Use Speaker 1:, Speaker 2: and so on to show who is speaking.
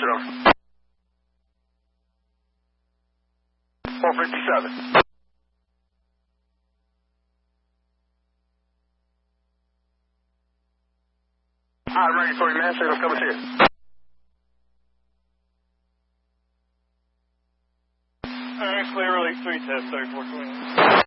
Speaker 1: Transit over. 457. I'm ready for you, man. Signal's coming to you.
Speaker 2: Alright, clear, release 3 test 3420.